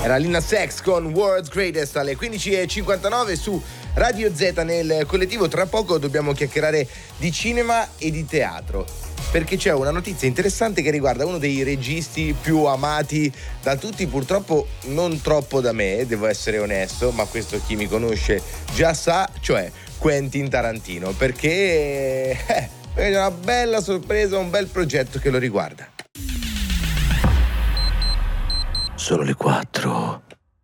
Era Lil Nas X con World's Greatest alle 15:59 su Radio Z nel collettivo. Tra poco dobbiamo chiacchierare di cinema e di teatro, perché c'è una notizia interessante che riguarda uno dei registi più amati da tutti, purtroppo non troppo da me, devo essere onesto, ma questo chi mi conosce già sa, cioè Quentin Tarantino, perché è una bella sorpresa, un bel progetto che lo riguarda. Sono le 4.